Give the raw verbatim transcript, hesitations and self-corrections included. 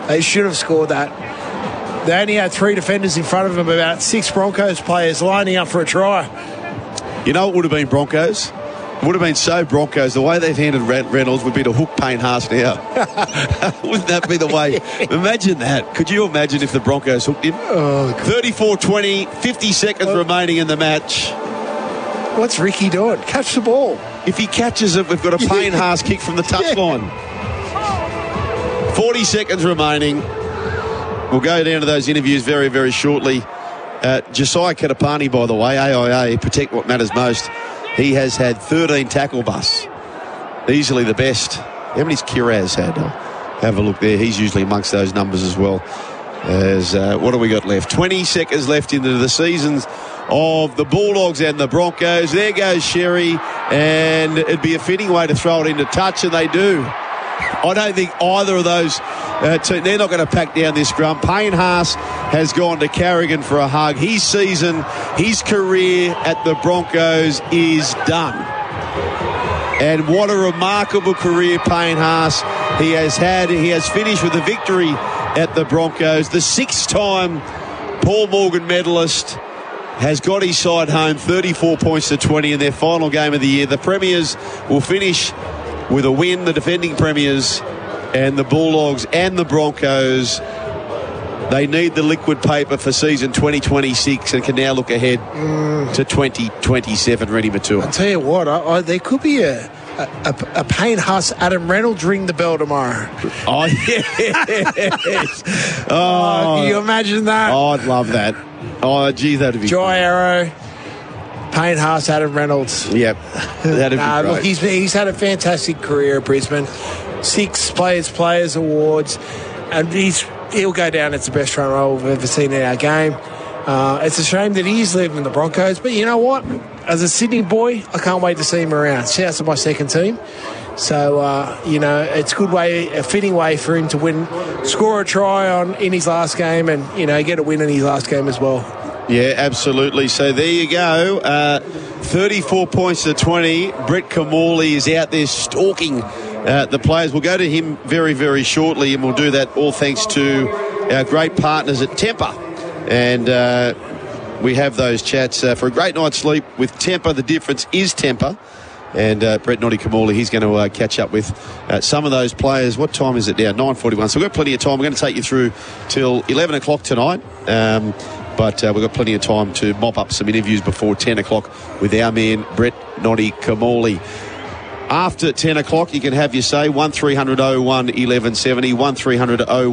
They should have scored that. They only had three defenders in front of them, about six Broncos players lining up for a try. You know it would have been Broncos? It would have been so Broncos. The way they've handled Reynolds would be to hook Payne Haas now. Wouldn't that be the way? Imagine that. Could you imagine if the Broncos hooked him? Oh, thirty-four twenty, fifty seconds oh. remaining in the match. What's Ricky doing? Catch the ball. If he catches it, we've got a Payne Haas kick from the touchline. Yeah. forty seconds remaining. We'll go down to those interviews very, very shortly. Uh, Josiah Katapani, by the way, A I A, protect what matters most. He has had thirteen tackle busts. Easily the best. How many's Kiraz had? I'll have a look there. He's usually amongst those numbers as well. As uh, what have we got left? twenty seconds left into the seasons of the Bulldogs and the Broncos. There goes Sherry, and it'd be a fitting way to throw it into touch, and they do. I don't think either of those uh, two, they're not going to pack down this scrum. Payne Haas has gone to Carrigan for a hug. His season, his career at the Broncos is done. And what a remarkable career Payne Haas he has had. He has finished with a victory at the Broncos. The six-time Paul Morgan medalist has got his side home, thirty-four points to twenty in their final game of the year. The Premiers will finish with a win, the defending Premiers, and the Bulldogs and the Broncos. They need the liquid paper for season twenty twenty-six and can now look ahead mm. to twenty twenty-seven. Ready, Matua. I'll tell you what, I, I, there could be a, a, a Payne Haas Adam Reynolds ring the bell tomorrow. Oh, yes. oh, oh, can you imagine that? Oh, I'd love that. Oh, gee, that'd be Joy Arrow, Payne Haas, Adam Reynolds. Yep, that'd nah, be great. Look, he's, he's had a fantastic career at Brisbane. Six Players Players Awards, and he's he'll go down as the best front row we've ever seen in our game. Uh, it's a shame that he is leaving the Broncos, but you know what? As a Sydney boy, I can't wait to see him around. Shouts to my second team. So, uh, you know, it's a good way, a fitting way for him to win, score a try on in his last game and, you know, get a win in his last game as well. Yeah, absolutely. So there you go. Uh, thirty-four points to twenty. Brett Kamali is out there stalking uh, the players. We'll go to him very, very shortly, and we'll do that all thanks to our great partners at Tempur. And uh, we have those chats uh, for a great night's sleep with Tempur. The difference is Tempur. And uh, Brett Noddy Kamali, he's going to uh, catch up with uh, some of those players. What time is it now? nine forty-one. So we've got plenty of time. We're going to take you through till eleven o'clock tonight. Um, but uh, we've got plenty of time to mop up some interviews before ten o'clock with our man, Brett Noddy Kamali. After ten o'clock, you can have your say. one three hundred oh one eleven seventy, one three hundred oh